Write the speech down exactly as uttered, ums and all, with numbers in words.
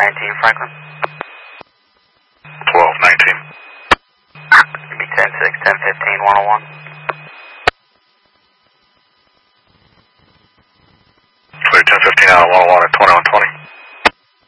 nineteen Franklin. twelve nineteen. Give me ten six, ten fifteen, one oh one. Clear ten fifteen out of one oh one at twenty-one twenty.